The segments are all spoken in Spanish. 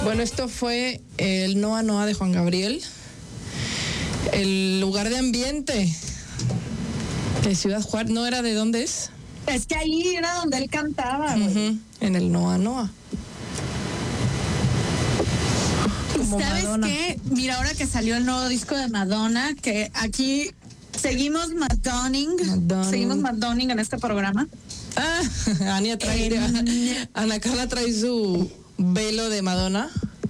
Bueno, esto fue el Noa Noa de Juan Gabriel. El lugar de ambiente de Ciudad Juárez. ¿No era de dónde es? Es que ahí era donde él cantaba, güey. En el Noa Noa. Como ¿sabes Madonna. qué? Mira, ahora que salió el nuevo disco de Madonna, que aquí seguimos Madonning. Seguimos Madonning en este programa. Ana Carla trae su velo de Madonna.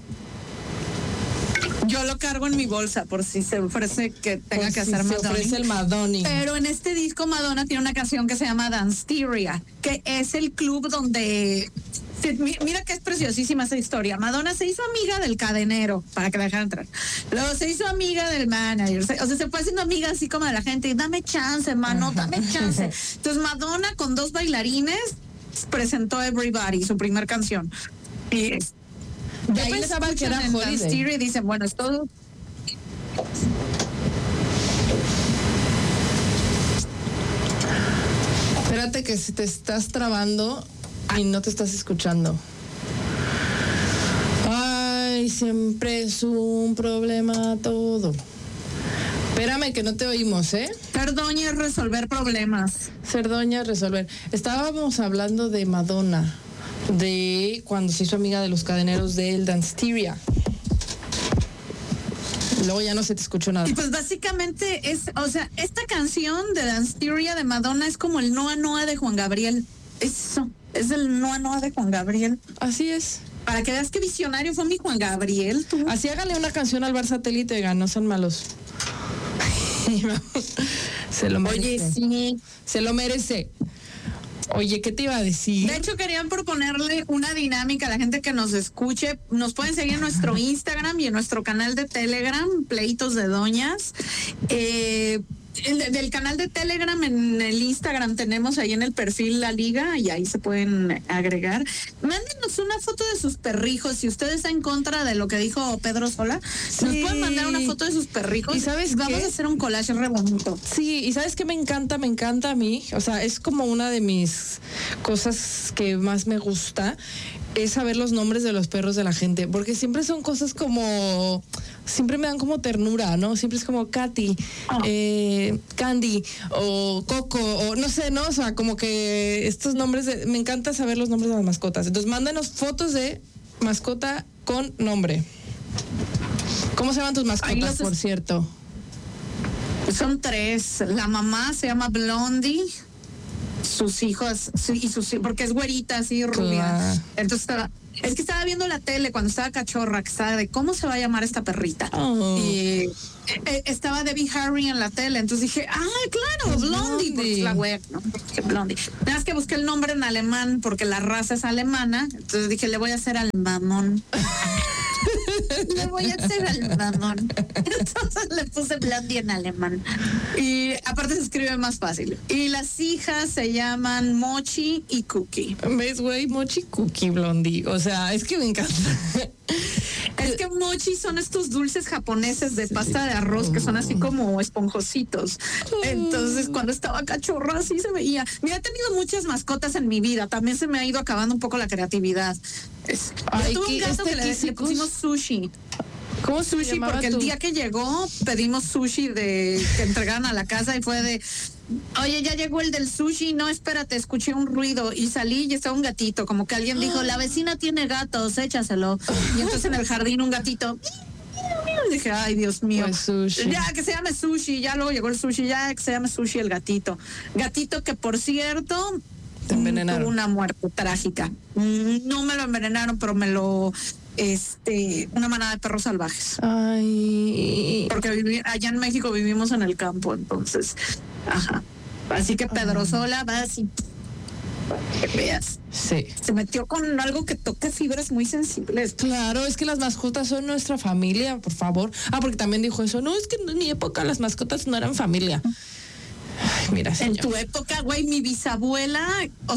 Yo lo cargo en mi bolsa por si se ofrece que tenga que hacer Madonna. Se ofrece el Madonning. Pero en este disco Madonna tiene una canción que se llama Danceteria, que es el club donde... Mira que es preciosísima esa historia. Madonna se hizo amiga del cadenero para que la dejaran entrar. Luego se hizo amiga del manager. O sea, se fue haciendo amiga así como de la gente. Dame chance, mano, dame chance. Entonces Madonna con 2 bailarines presentó Everybody, su primer canción. Y yo pensaba que era Holiday. Y dicen, bueno, es todo. Espérate que te estás trabando y no te estás escuchando. Ay, siempre es un problema todo. Espérame que no te oímos, ¿eh? Ser doña es resolver problemas. Ser doña es resolver. Estábamos hablando de Madonna, de cuando se hizo amiga de los cadeneros del Danceteria. Luego ya no se te escuchó nada. Y pues básicamente es, o sea, esta canción de Danceteria de Madonna es como el Noa Noa de Juan Gabriel. Eso, es el Noa Noa de Juan Gabriel. Así es. Para que veas qué visionario fue mi Juan Gabriel, tú. Así hágale una canción al Bar Satélite, no son malos. Se lo merece. Oye, sí. Se lo merece. Oye, ¿qué te iba a decir? De hecho, querían proponerle una dinámica a la gente que nos escuche. Nos pueden seguir en nuestro Instagram y en nuestro canal de Telegram, Pleitos de Doñas. Del canal de Telegram, en el Instagram tenemos ahí en el perfil la liga y ahí se pueden agregar. Mándenos una foto de sus perrijos. Si usted está en contra de lo que dijo Pedro Sola, nos pueden mandar una foto de sus perrijos. ¿Y sabes Vamos a hacer un collage re bonito. Sí, y ¿sabes qué me encanta a mí? O sea, es como una de mis cosas que más me gusta, es saber los nombres de los perros de la gente, porque siempre son cosas como... Siempre me dan como ternura, ¿no? Siempre es como Katy, Candy o Coco, o no sé, ¿no? O sea, como que estos nombres, me encanta saber los nombres de las mascotas. Entonces, mándanos fotos de mascota con nombre. ¿Cómo se llaman tus mascotas, por cierto? Son 3. La mamá se llama Blondie. Sus hijos, porque es güerita, así, rubia. Entonces es que estaba viendo la tele cuando estaba cachorra, que estaba de cómo se va a llamar esta perrita. Y estaba Debbie Harry en la tele, entonces dije, claro, Blondie, porque es la web, ¿no? Blondie. Nada más que busqué el nombre en alemán, porque la raza es alemana, entonces dije, le voy a hacer al mamón. Le voy a hacer al mamón. Entonces le puse Blondie en alemán. Y aparte se escribe más fácil. Y las hijas se llaman Mochi y Cookie. ¿Ves, güey? Mochi, Cookie, Blondie. O sea, es que me encanta. Es que mochi son estos dulces japoneses de pasta de arroz que son así como esponjositos. Entonces, cuando estaba cachorra, así se veía. Mira, he tenido muchas mascotas en mi vida. También se me ha ido acabando un poco la creatividad. Yo tuve un gato que le pusimos sushi. ¿Cómo sushi? Porque el día que llegó pedimos sushi que entregaran a la casa y fue de, oye, ya llegó el del sushi, no, espérate, escuché un ruido y salí y estaba un gatito, como que alguien dijo, la vecina tiene gatos, échaselo. Y entonces en el jardín un gatito, y dije, ay, Dios mío, pues sushi. Ya que se llame sushi, ya luego llegó el sushi, ya que se llame sushi el gatito que por cierto te envenenaron. Tuvo una muerte trágica. No me lo envenenaron, pero me lo una manada de perros salvajes. Ay. Porque allá en México vivimos en el campo, entonces, así que Pedro Sola va así, para que veas. Sí. Se metió con algo que toca fibras muy sensibles. Claro, es que las mascotas son nuestra familia, por favor. Porque también dijo eso. No, es que en mi época las mascotas no eran familia. Ay, Mira, señor. En tu época, güey, mi bisabuela,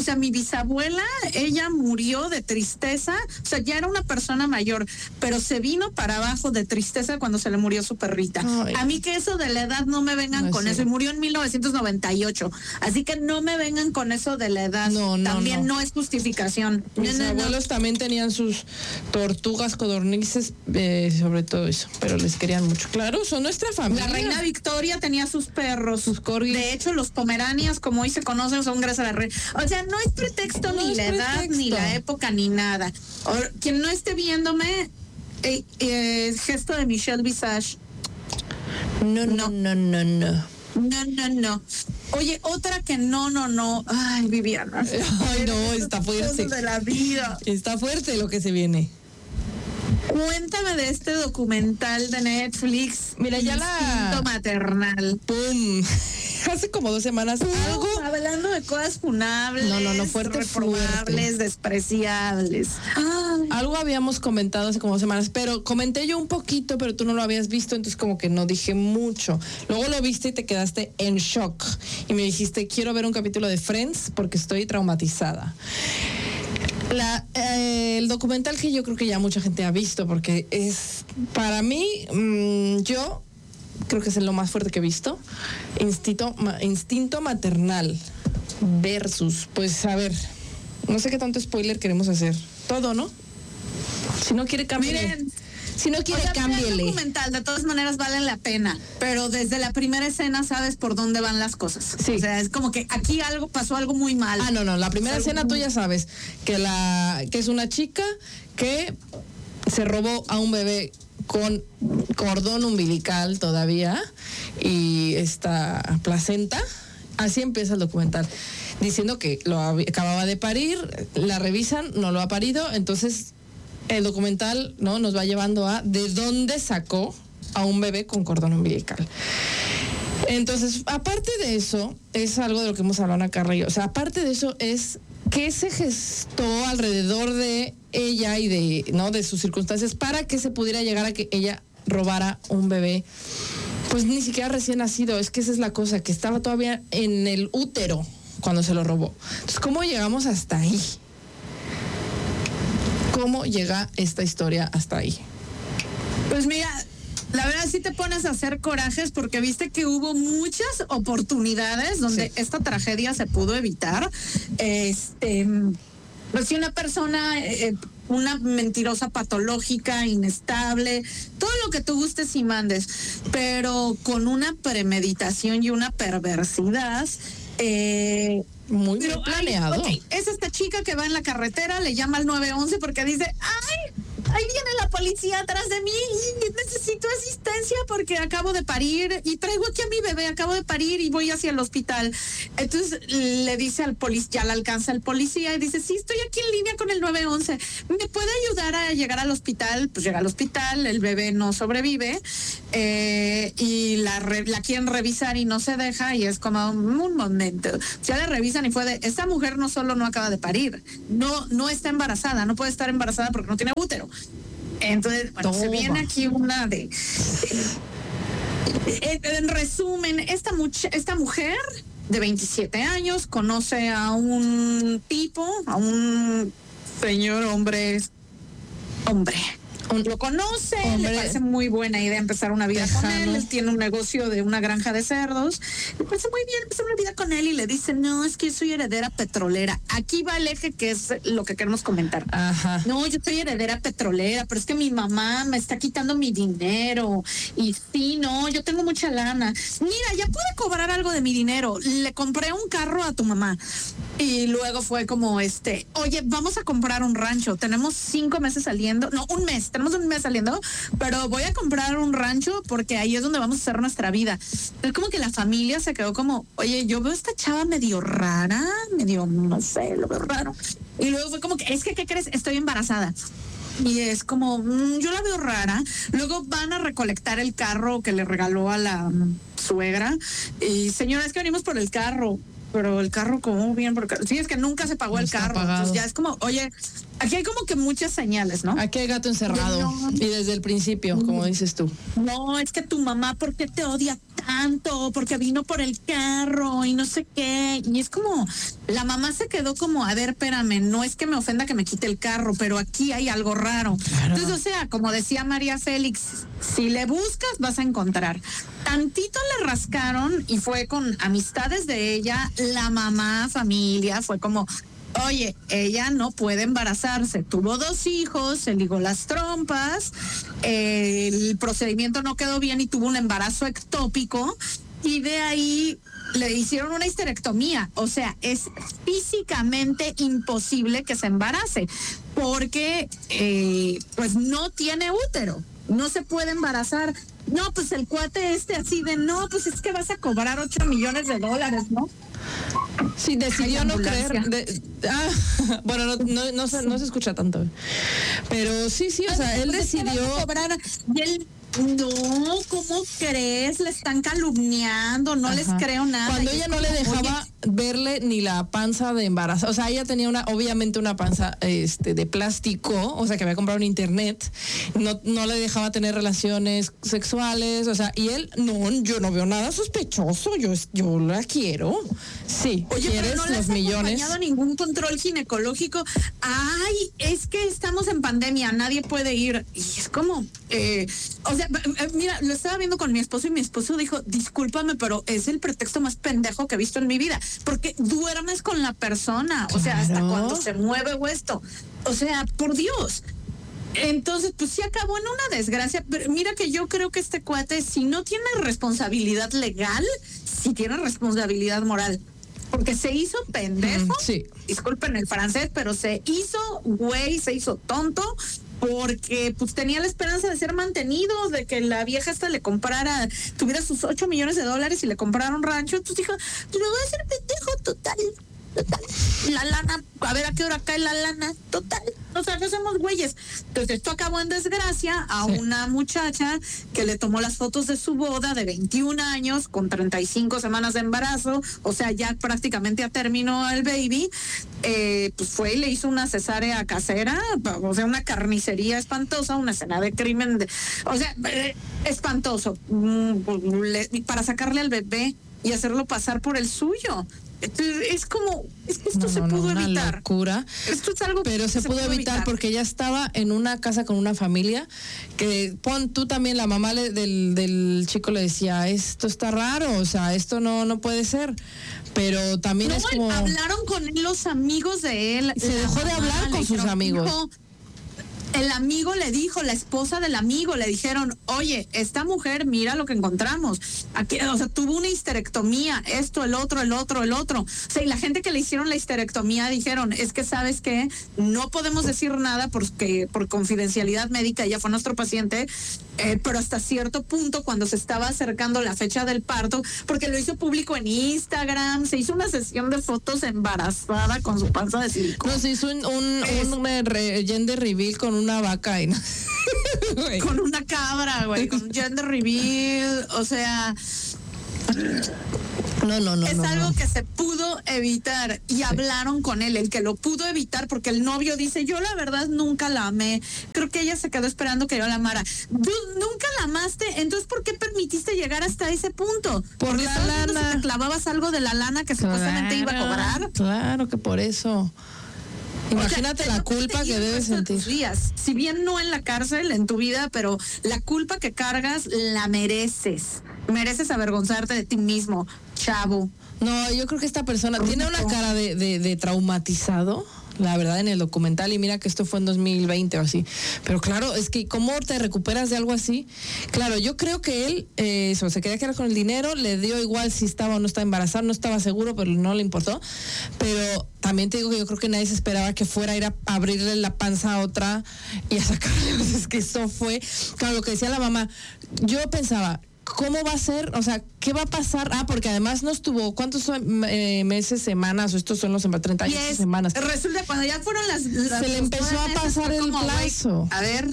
ella murió de tristeza, o sea, ya era una persona mayor, pero se vino para abajo de tristeza cuando se le murió su perrita. Ay. A mí que eso de la edad no me vengan No, con sí. eso, y murió en 1998, así que no me vengan con eso de la edad. No, También no es justificación. Mis No. abuelos también tenían sus tortugas, codornices, sobre todo eso, pero les querían mucho. Claro, son nuestra familia. La reina Victoria tenía sus perros, Sus corgis. De hecho, los pomeranias, como hoy se conocen, son gracias a la reina. O sea, no es pretexto No ni es la edad, pretexto. ni la época, ni nada. Quien no esté viéndome, gesto de Michelle Visage. No. No. Oye, otra que no. Ay, Viviana. Ay, no, está fuerte. Cosas de la vida. Está fuerte lo que se viene. Cuéntame de este documental de Netflix. Mira, ya Instinto maternal. ¡Pum! Hace como 2 semanas algo. Hablando de cosas funables. No, fuerte. Reprobables, despreciables. Algo habíamos comentado hace como 2 semanas, pero comenté yo un poquito, pero tú no lo habías visto, entonces como que no dije mucho. Luego lo viste y te quedaste en shock. Y me dijiste, quiero ver un capítulo de Friends porque estoy traumatizada. El documental que yo creo que ya mucha gente ha visto, porque es, para mí, yo creo que es lo más fuerte que he visto, Instinto maternal versus, pues a ver, no sé qué tanto spoiler queremos hacer. Todo, ¿no? Si no quiere, cámbiale. Miren, Si no quiere, el cámbiale. documental de todas maneras vale la pena, pero desde la primera escena sabes por dónde van las cosas. Sí. O sea, es como que aquí pasó algo muy mal. Ah, no, la primera escena tú ya sabes que es una chica que se robó a un bebé con cordón umbilical todavía y esta placenta. Así empieza el documental, diciendo que acababa de parir, la revisan, no lo ha parido, entonces el documental, ¿no?, nos va llevando a de dónde sacó a un bebé con cordón umbilical. Entonces, aparte de eso, es algo de lo que hemos hablado Ana Carla y yo. O sea, aparte de eso es qué se gestó alrededor de ella y de sus circunstancias para que se pudiera llegar a que ella robara un bebé, pues ni siquiera recién nacido. Es que esa es la cosa, que estaba todavía en el útero cuando se lo robó. Entonces, ¿cómo llegamos hasta ahí? ¿Cómo llega esta historia hasta ahí? Pues mira, la verdad sí te pones a hacer corajes porque viste que hubo muchas oportunidades donde esta tragedia se pudo evitar. Pues si una persona, una mentirosa patológica, inestable, todo lo que tú gustes y mandes, pero con una premeditación y una perversidad, muy bien planeado. Okay, es esta chica que va en la carretera, le llama al 911 porque dice, ¡ay! Ahí viene la policía atrás de mí y necesito asistencia porque acabo de parir y traigo aquí a mi bebé, acabo de parir y voy hacia el hospital. Entonces le dice al policía, ya la alcanza el policía y dice, sí, estoy aquí en línea con el 911. ¿Me puede ayudar a llegar al hospital? Pues llega al hospital, el bebé no sobrevive y la quieren revisar y no se deja y es como un momento. Ya la revisan y esta mujer no solo no acaba de parir, no está embarazada, no puede estar embarazada porque no tiene útero. Entonces, bueno, se viene aquí una en resumen, esta mujer de 27 años conoce a un tipo, a un señor hombre. Lo conoce, le parece muy buena idea empezar una vida con él. Él tiene un negocio de una granja de cerdos. Le parece muy bien empezar una vida con él y le dice, no, es que yo soy heredera petrolera. Aquí va el eje que es lo que queremos comentar. Ajá. No, yo soy heredera petrolera, pero es que mi mamá me está quitando mi dinero. Y sí, no, yo tengo mucha lana. Mira, ya pude cobrar algo de mi dinero. Le compré un carro a tu mamá. Y luego fue como oye, vamos a comprar un rancho. Tenemos 5 meses saliendo. No, tenemos un mes saliendo, pero voy a comprar un rancho porque ahí es donde vamos a hacer nuestra vida. Es como que la familia se quedó como, oye, yo veo a esta chava medio rara, medio, no sé, lo veo raro. Y luego fue como que, es que, ¿qué crees? Estoy embarazada. Y es como, yo la veo rara. Luego van a recolectar el carro que le regaló a la suegra. Y señora, es que venimos por el carro. pero el carro, ¿cómo bien? Porque sí, es que nunca se pagó No el está carro. pagado. Entonces ya es como, oye, aquí hay como que muchas señales, ¿no? Aquí hay gato encerrado. No. Y desde el principio, como dices tú. No, es que tu mamá, ¿por qué te odia tanto? Porque vino por el carro y no sé qué. Y es como, la mamá se quedó como, a ver, espérame, no es que me ofenda que me quite el carro, pero aquí hay algo raro. Claro. Entonces, o sea, como decía María Félix, si le buscas vas a encontrar. Tantito le rascaron y fue con amistades de ella, la mamá, familia, fue como, oye, ella no puede embarazarse. Tuvo 2 hijos, se ligó las trompas, el procedimiento no quedó bien y tuvo un embarazo ectópico y de ahí le hicieron una histerectomía. O sea, es físicamente imposible que se embarace porque pues no tiene útero, no se puede embarazar. No, pues el cuate así de, no, pues es que vas a cobrar $8 millones, ¿no? Sí, decidió Ay, no ambulancia. creer. Bueno, no se escucha tanto. Pero sí, o sea, él Pues es que decidió. vas a cobrar, y él, no, ¿cómo crees? Le están calumniando, no les Ajá. creo nada. Cuando Y ella es no le como, dejaba verle ni la panza de embarazo, o sea, ella tenía obviamente una panza de plástico, o sea, que había comprado en internet, no le dejaba tener relaciones sexuales, o sea, y él, no, yo no veo nada sospechoso, yo la quiero. Sí, oye, quieres pero no les los ha millones. acompañado a ningún control ginecológico. Ay, es que estamos en pandemia, nadie puede ir. Y es como, o sea, mira, lo estaba viendo con mi esposo y mi esposo dijo, discúlpame, pero es el pretexto más pendejo que he visto en mi vida, porque duermes con la persona, o sea, hasta Claro. cuando se mueve o esto. O sea, por Dios. Entonces, pues sí acabó en una desgracia, pero mira que yo creo que este cuate, si no tiene responsabilidad legal, sí tiene responsabilidad moral. Porque se hizo pendejo, Sí. disculpen el francés, pero se hizo güey, se hizo tonto, porque pues tenía la esperanza de ser mantenido, de que la vieja esta le comprara, tuviera sus $8 millones y le comprara un rancho. Entonces dijo, yo voy a ser pendejo, total. La lana, a ver a qué hora cae la lana, total, o sea, no somos güeyes. Entonces esto acabó en desgracia a Sí. una muchacha que le tomó las fotos de su boda de 21 años con 35 semanas de embarazo, o sea, ya prácticamente a término el baby, pues fue y le hizo una cesárea casera, o sea, una carnicería espantosa, una escena de crimen, o sea, espantoso, para sacarle al bebé y hacerlo pasar por el suyo. Es como, es que esto se pudo una evitar. Locura. Esto es algo Pero que se pudo evitar porque ella estaba en una casa con una familia que, tú también, la mamá del chico le decía, esto está raro, o sea, esto no puede ser. Pero también No, es como... hablaron con él los amigos de él. Se dejó de hablar con sus amigos. El amigo le dijo, la esposa del amigo le dijeron, oye, esta mujer, mira lo que encontramos. Aquí, o sea, tuvo una histerectomía, esto, el otro. O sea, y la gente que le hicieron la histerectomía dijeron, es que sabes qué, no podemos decir nada porque por confidencialidad médica, ella fue nuestro paciente, pero hasta cierto punto, cuando se estaba acercando la fecha del parto, porque lo hizo público en Instagram, se hizo una sesión de fotos embarazada con su panza de silicona. No, se hizo un gender reveal con una vaca y no. Con una cabra, güey, con un gender reveal, o sea, No. es algo que se pudo evitar y hablaron con él, el que lo pudo evitar, porque el novio dice, yo la verdad nunca la amé, creo que ella se quedó esperando que yo la amara. Tú nunca la amaste, entonces ¿por qué permitiste llegar hasta ese punto? Por Porque la estabas viendo lana. si te clavabas algo de la lana que supuestamente iba a cobrar. Claro que por eso. Imagínate O sea, la no culpa te que lleva debes hasta tus sentir. días. Si bien no en la cárcel, en tu vida, pero la culpa que cargas la mereces. Mereces avergonzarte de ti mismo, chavo. No, yo creo que esta persona tiene una cara de traumatizado, la verdad, en el documental, y mira que esto fue en 2020 o así. Pero claro, es que ¿cómo te recuperas de algo así? Claro, yo creo que él se quería quedar con el dinero, le dio igual si estaba o no estaba embarazada, no estaba seguro, pero no le importó. Pero también te digo que yo creo que nadie se esperaba que fuera a ir a abrirle la panza a otra y a sacarle. Es que eso fue, claro, lo que decía la mamá, yo pensaba, ¿cómo va a ser? O sea, ¿qué va a pasar? Porque además no estuvo, ¿cuántos son, meses, semanas? O estos son los 38 semanas. Resulta cuando ya fueron las Se le empezó a pasar el plazo. A ver,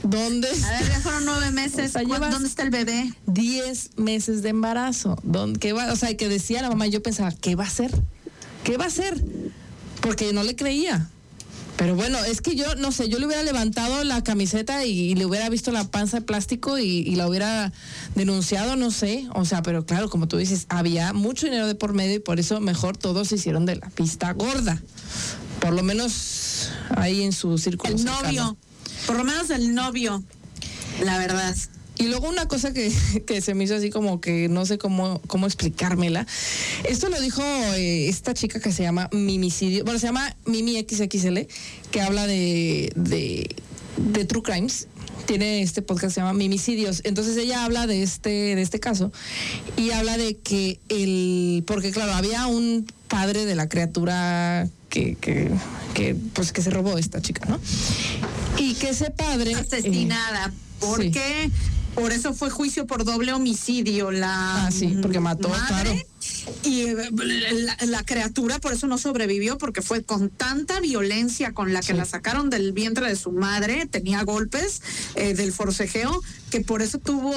¿Dónde? A ver, ya fueron 9 meses. ¿Dónde está el bebé? 10 meses de embarazo. ¿Qué va? O sea, que decía la mamá, yo pensaba, ¿qué va a hacer? ¿Qué va a hacer? Porque no le creía. Pero bueno, es que yo, no sé, yo le hubiera levantado la camiseta y le hubiera visto la panza de plástico y la hubiera denunciado, no sé. O sea, pero claro, como tú dices, había mucho dinero de por medio y por eso mejor todos se hicieron de la vista gorda. Por lo menos ahí en su círculo El cercano. novio, por lo menos el novio, la verdad. Y luego una cosa que se me hizo así como que no sé cómo explicármela. Esto lo dijo esta chica que se llama Mimicidio, bueno, se llama Mimi XXL, que habla de True Crimes. Tiene este podcast que se llama Mimicidios. Entonces ella habla de este caso y habla de que porque claro, había un padre de la criatura que se robó esta chica, ¿no? Y que ese padre asesinada, porque sí. Por eso fue juicio por doble homicidio sí, porque mató, madre, claro. Y la criatura por eso no sobrevivió, porque fue con tanta violencia con la que la sacaron del vientre de su madre, tenía golpes del forcejeo, que por eso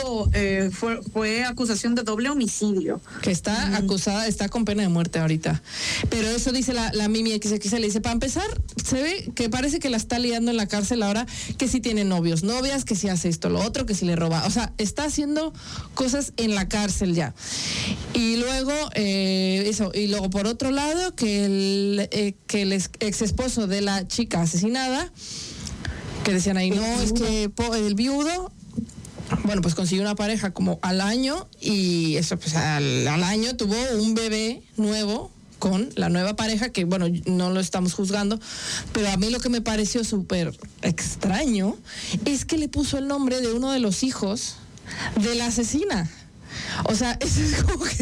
fue acusación de doble homicidio. Que está acusada, está con pena de muerte ahorita. Pero eso dice la Mimi XX, le dice, para empezar, se ve que parece que la está liando en la cárcel ahora, que si tiene novios, novias, que si hace esto, lo otro, que si le roba. O sea, está haciendo cosas en la cárcel ya. Y luego, eso, y luego por otro lado, que el ex esposo de la chica asesinada, que decían ahí, no, es que el viudo, bueno, pues consiguió una pareja como al año y eso, pues al año tuvo un bebé nuevo con la nueva pareja, que bueno, no lo estamos juzgando, pero a mí lo que me pareció súper extraño es que le puso el nombre de uno de los hijos de la asesina. O sea, eso es como que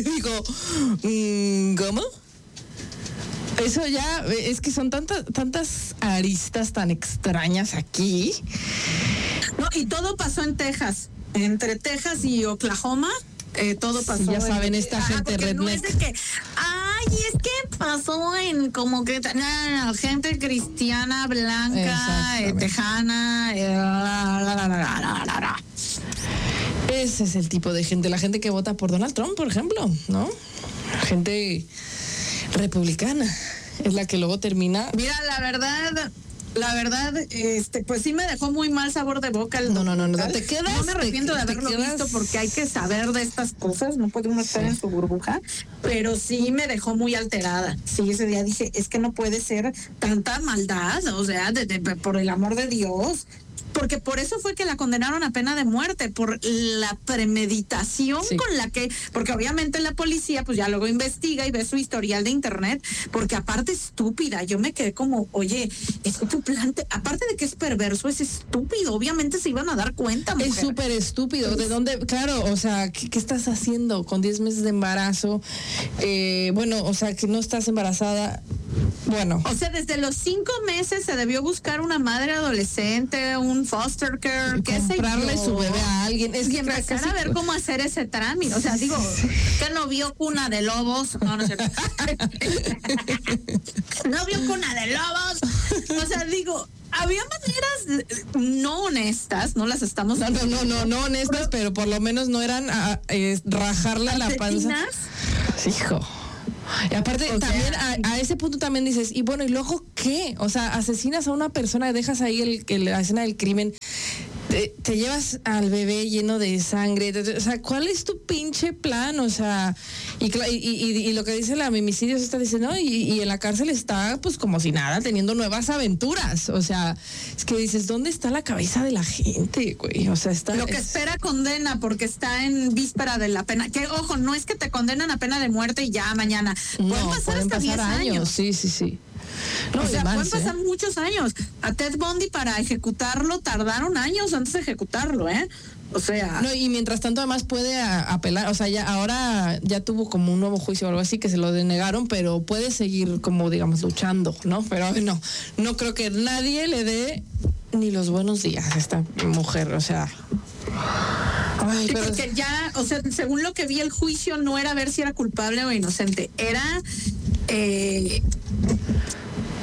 digo, ¿cómo? Eso ya, es que son tantas aristas tan extrañas aquí. No, y todo pasó en Texas, entre Texas y Oklahoma. Todo pasó. Sí, ya saben, esta gente redneck. No es de que, es que pasó en como que, no, gente cristiana, blanca, tejana. Ese es el tipo de gente, la gente que vota por Donald Trump, por ejemplo, ¿no? Gente republicana es la que luego termina. Mira, la verdad, pues sí me dejó muy mal sabor de boca el No te quedas. No me arrepiento de haberlo visto, porque hay que saber de estas cosas, no puede uno estar en su burbuja, pero sí me dejó muy alterada. Sí, ese día dije, es que no puede ser tanta maldad, o sea, por el amor de Dios. Porque por eso fue que la condenaron a pena de muerte, por la premeditación con la que, porque obviamente la policía pues ya luego investiga y ve su historial de internet, porque aparte estúpida, yo me quedé como, oye, es que tu plan, aparte de que es perverso, es estúpido, obviamente se iban a dar cuenta, mujer. Es súper estúpido, ¿de dónde? Claro, o sea, ¿qué estás haciendo con 10 meses de embarazo? Bueno, o sea, que no estás embarazada. Bueno. O sea, desde los 5 meses se debió buscar una madre adolescente, un foster care, qué sé yo. Comprarle su bebé a alguien. Y empezar a ver cómo hacer ese trámite. O sea, digo, ¿qué no vio Cuna de Lobos? No es cierto. ¿No vio Cuna de Lobos? O sea, digo, había maneras no honestas, no las estamos... No honestas, pero por lo menos no eran rajarle a la panza. Hijo. Y aparte, también a ese punto también dices, y bueno, ¿y luego qué? O sea, asesinas a una persona, dejas ahí la escena del crimen, te llevas al bebé lleno de sangre, o sea, ¿cuál es tu pinche plan? O sea, y lo que dice la Mimicidios está diciendo, ¿no? Y en la cárcel está pues como si nada, teniendo nuevas aventuras. O sea, es que dices, ¿dónde está la cabeza de la gente, güey? O sea, está... Lo que espera condena, porque está en víspera de la pena. Que, ojo, no es que te condenan a pena de muerte y ya mañana. Pueden pasar hasta 10 años. Sí. No, o sea, pueden pasar muchos años. A Ted Bundy para ejecutarlo tardaron años antes de ejecutarlo, ¿eh? O sea... No, y mientras tanto además puede apelar, o sea, ahora ya tuvo como un nuevo juicio o algo así que se lo denegaron, pero puede seguir como, digamos, luchando, ¿no? Pero no creo que nadie le dé ni los buenos días a esta mujer, o sea... Ay, sí, porque ya, o sea, según lo que vi, el juicio no era ver si era culpable o inocente, era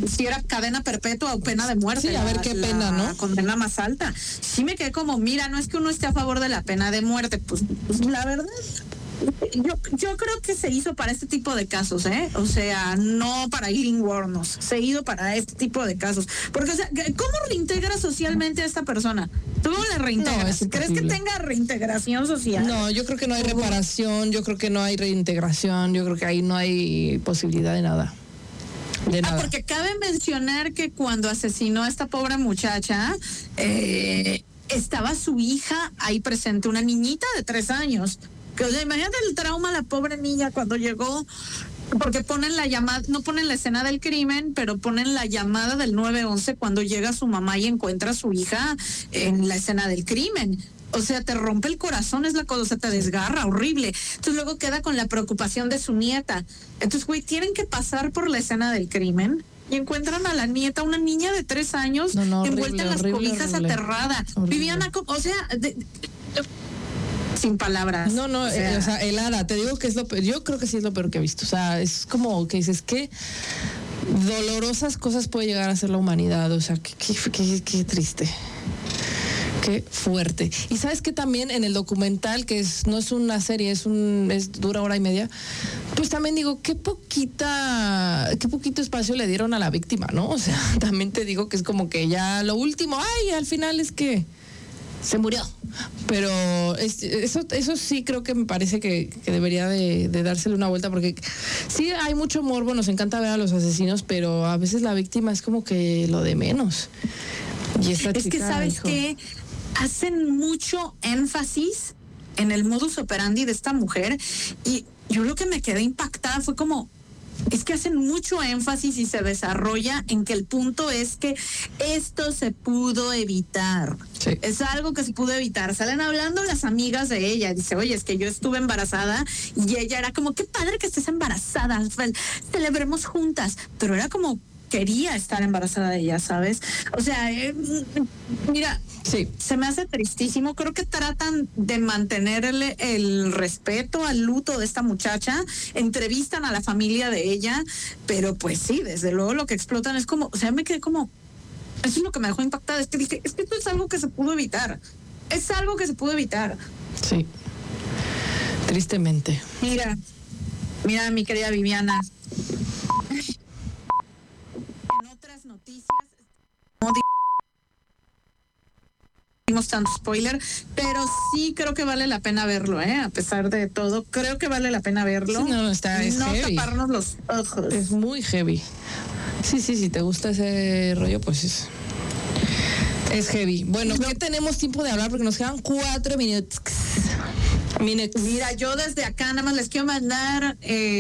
si era cadena perpetua o pena de muerte. Sí, a ver qué pena, ¿no? Condena más alta. Sí me quedé como, mira, no es que uno esté a favor de la pena de muerte, pues la verdad. Yo creo que se hizo para este tipo de casos, o sea, no para Aileen Wuornos, se hizo para este tipo de casos, porque, o sea, ¿cómo reintegras socialmente a esta persona? ¿Tú cómo le reintegras? No, ¿Crees que tenga reintegración social? No, yo creo que no hay reparación, yo creo que no hay reintegración, yo creo que ahí no hay posibilidad de nada. Porque cabe mencionar que cuando asesinó a esta pobre muchacha, estaba su hija ahí presente, una niñita de 3 años. O sea, imagínate el trauma de la pobre niña cuando llegó, porque ponen la llamada, no ponen la escena del crimen, pero ponen la llamada del 911 cuando llega su mamá y encuentra a su hija en la escena del crimen. O sea, te rompe el corazón, es la cosa, o sea, te desgarra, horrible. Entonces luego queda con la preocupación de su nieta. Entonces, güey, tienen que pasar por la escena del crimen y encuentran a la nieta, una niña de 3 años, envuelta en las cobijas, aterrada. Viviana, o sea... sin palabras. No, o sea, helada, te digo que es lo peor, yo creo que sí es lo peor que he visto, o sea, es como que dices que dolorosas cosas puede llegar a ser la humanidad, o sea, qué triste. Qué fuerte. Y sabes que también en el documental, que no es una serie, dura 1:30, pues también digo, qué poquito espacio le dieron a la víctima, ¿no? O sea, también te digo que es como que ya lo último, al final es que se murió. Pero eso sí creo que me parece que debería de dársele una vuelta, porque sí hay mucho morbo, nos encanta ver a los asesinos, pero a veces la víctima es como que lo de menos. Y esta chica, que sabes que hacen mucho énfasis en el modus operandi de esta mujer, y yo lo que me quedé impactada fue como, es que hacen mucho énfasis y se desarrolla en que el punto es que esto se pudo evitar. Sí. Es algo que se pudo evitar. Salen hablando las amigas de ella. Dice, oye, es que yo estuve embarazada, y ella era como, qué padre que estés embarazada, celebremos juntas. Pero era como, quería estar embarazada de ella, ¿sabes? O sea, mira, sí, se me hace tristísimo. Creo que tratan de mantenerle el respeto al luto de esta muchacha, entrevistan a la familia de ella, pero pues sí, desde luego lo que explotan es como, o sea, me quedé como, eso es lo que me dejó impactada, es que dije, es que esto es algo que se pudo evitar, es algo que se pudo evitar. Sí, tristemente. Mira, mi querida Viviana, noticias, no dimos tanto spoiler, pero sí creo que vale la pena verlo, a pesar de todo, creo que vale la pena verlo. Sí, es no heavy. Taparnos los ojos. Es muy heavy. Sí, si te gusta ese rollo, pues es heavy. Bueno, ¿qué tenemos tiempo de hablar? Porque nos quedan 4 minutos. Mira, yo desde acá nada más les quiero mandar,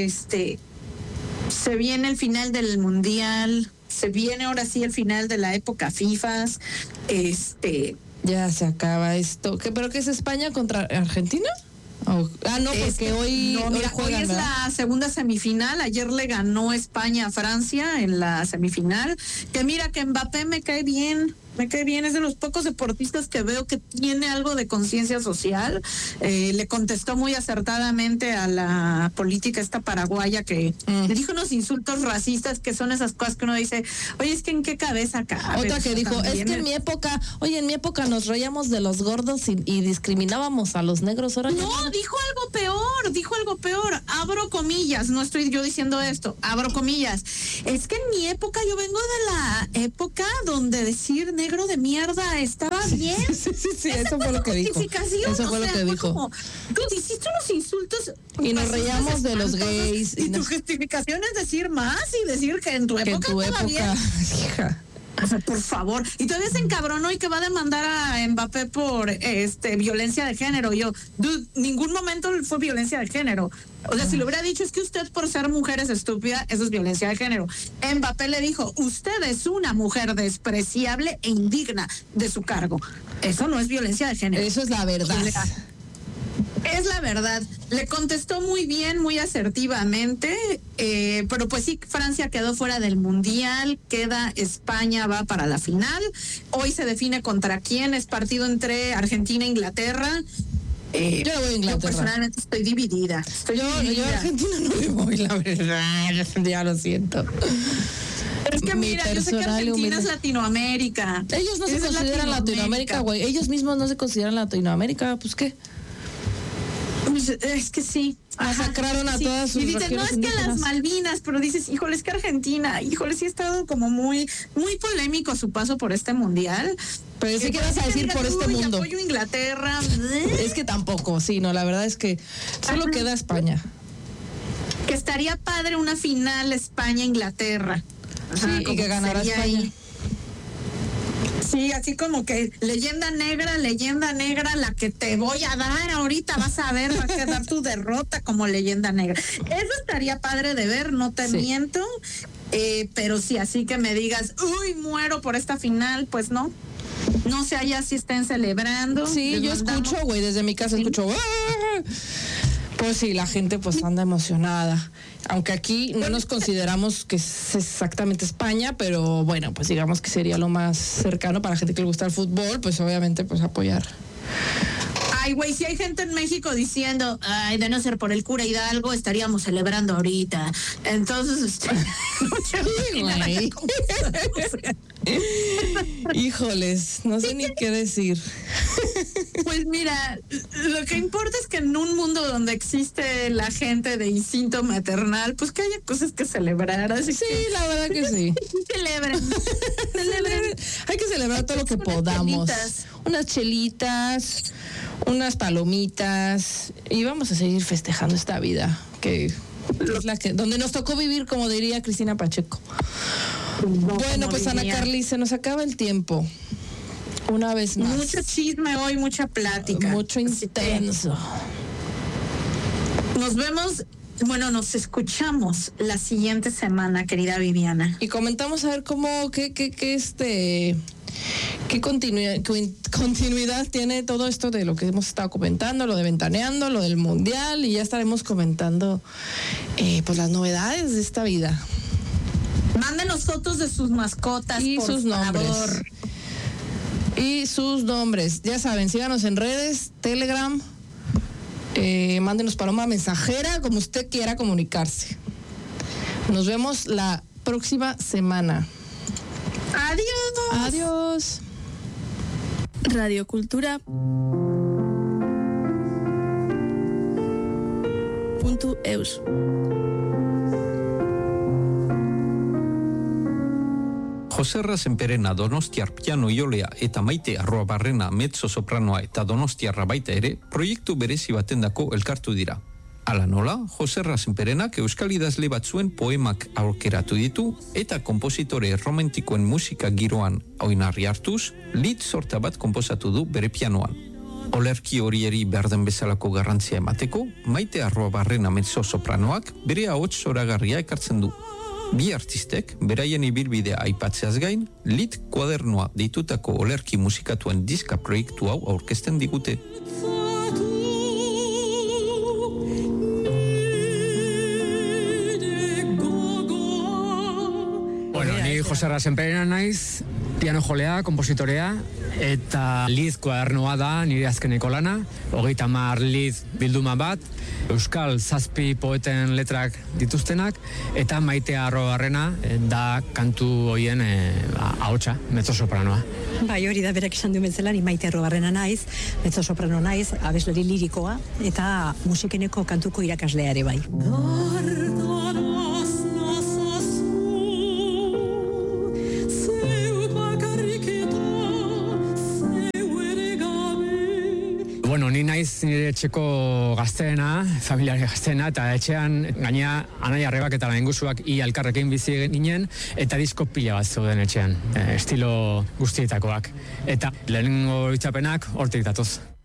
se viene el final del Mundial. Se viene ahora sí el final de la época FIFAs. Ya se acaba esto. ¿Pero qué es España contra Argentina? No, porque hoy juegan, es la segunda semifinal. Ayer le ganó España a Francia en la semifinal. Que mira que Mbappé me cae bien, es de los pocos deportistas que veo que tiene algo de conciencia social. Le contestó muy acertadamente a la política esta paraguaya que le dijo unos insultos racistas, que son esas cosas que uno dice, oye, es que en qué cabeza cabe. Otra que dijo, es que en mi época nos reíamos de los gordos y discriminábamos a los negros. Ahora no, dijo algo peor, abro comillas, no estoy yo diciendo esto, abro comillas, es que en mi época, yo vengo de la época donde decir negro de mierda estaba bien. Sí, eso fue lo que dijo. Eso fue lo que dijo. Como, tú hiciste unos insultos y nos reíamos de los gays. Y tu justificación es decir más y decir que en tu época estaba bien. Hija. O sea, por favor. Y todavía se encabronó y que va a demandar a Mbappé por violencia de género. Yo, dude, ningún momento fue violencia de género. O sea, si lo hubiera dicho, es que usted por ser mujer es estúpida, eso es violencia de género. Mbappé le dijo, usted es una mujer despreciable e indigna de su cargo. Eso no es violencia de género. Eso es la verdad. Es la verdad. Le contestó muy bien, muy asertivamente, pero pues sí, Francia quedó fuera del Mundial, queda España, va para la final. Hoy se define contra quién, es partido entre Argentina e Inglaterra. Yo voy a Inglaterra. Yo personalmente estoy dividida. Yo a Argentina no le voy, la verdad, ya lo siento. que mira, yo sé que Argentina es Latinoamérica. Ellos no se consideran Latinoamérica, güey. Ellos mismos no se consideran Latinoamérica, pues ¿qué? Pues, es que sí. Masacraron a todas sus regiones. Y dices, no, es que las Malvinas, pero dices, híjole, es que Argentina, híjole, sí ha estado como muy polémico su paso por este mundial. Pero sí que vas a decir por este mundo. Apoyo Inglaterra. Es que tampoco, sí, no, la verdad es que solo queda España. Que estaría padre una final España-Inglaterra. Sí, y que ganara España. Ahí. Sí, así como que leyenda negra, la que te voy a dar ahorita, vas a ver, va a quedar tu derrota como leyenda negra. Eso estaría padre de ver, no te miento, pero sí, así que me digas, uy, muero por esta final, pues no. No sé allá si estén celebrando. Sí, yo escucho, güey, desde mi casa escucho. ¡Ah! Pues sí, la gente pues anda emocionada. Aunque aquí no nos consideramos que es exactamente España, pero bueno, pues digamos que sería lo más cercano para la gente que le gusta el fútbol, pues obviamente pues apoyar. Ay, güey, si hay gente en México diciendo, ay, de no ser por el cura Hidalgo, estaríamos celebrando ahorita. Entonces, híjoles, no sé ni qué decir. Pues mira, lo que importa es que en un mundo donde existe la gente de instinto maternal, pues que haya cosas que celebrar. Así sí, la verdad que sí. Celebren. Hay que celebrar todo lo que podamos. Unas chelitas, unas palomitas, y vamos a seguir festejando esta vida que es la que donde nos tocó vivir, como diría Cristina Pacheco. Bueno, pues Ana Carly, se nos acaba el tiempo. Una vez más. Mucho chisme hoy, mucha plática. Mucho intenso. Nos vemos, nos escuchamos la siguiente semana, querida Viviana. Y comentamos a ver qué continuidad tiene todo esto de lo que hemos estado comentando, lo de Ventaneando, lo del Mundial, y ya estaremos comentando pues las novedades de esta vida. Mándenos fotos de sus mascotas y por sus nombres. Favor. Y sus nombres, ya saben, síganos en redes, Telegram, mándenos paloma mensajera, como usted quiera comunicarse. Nos vemos la próxima semana. Adiós. Adiós. Radio Cultura. .eus. Joserra Senperena Donostiar piano jolea eta Maite Arruabarrena mezzo-sopranoa eta Donostiarra baita ere, proiektu berezi batendako elkartu dira. Hala nola, Joserra Senperenak euskal idazle batzuen poemak aurkeratu ditu eta konpositore romantikoen musika giroan oinarri hartuz, lead sorta bat konposatu du bere pianoan. Olerki horieri berden bezalako garrantzia emateko, Maite Arruabarrena mezzo-sopranoak bere ahots zoragarria ekartzen du. Bi artistek, beraien ibilbidea aipatzeaz gain, lit kuadernoa deitutako olerki musikatuen diska proiektu hau aurkezten digute. Ni Joserra Senperena naiz, piano jolea, kompositorea, eta liz kuadernoa da nire azkeneko lana, 30 liz bilduma bat, euskal 7 poeten letrak dituztenak, eta Maite Arruabarrena da kantu hoien ahotsa, mezzo-sopranoa. Bai, hori da berak esan duen bezala, ni Maite Arruabarrena naiz, mezzo-soprano naiz, abeslari lirikoa, eta musikeneko kantuko irakaslea ere bai. Ni naiz nire etxeko gazteena, familiare gazteena, eta etxean gainea anai arrebak eta laingusuak ia elkarrekin bizi ginen, eta disko pila bat zeuden etxean, estilo guztietakoak. Eta lehenengo itxapenak hortik datoz.